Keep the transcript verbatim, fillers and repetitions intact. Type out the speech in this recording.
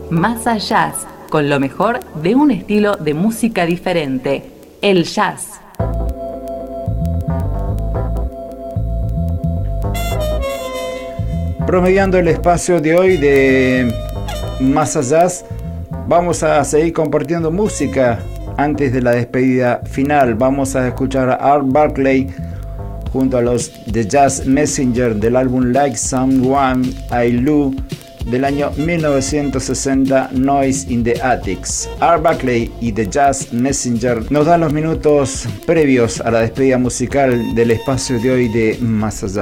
Massa Jazz, con lo mejor de un estilo de música diferente, el jazz. Promediando el espacio de hoy de Massa Jazz, vamos a seguir compartiendo música. Antes de la despedida final, vamos a escuchar a Art Blakey junto a los The Jazz Messenger del álbum Like Someone I Love del año mil novecientos sesenta, Noise in the Attics. Art Blakey y The Jazz Messenger nos dan los minutos previos a la despedida musical del espacio de hoy de Massa Jazz.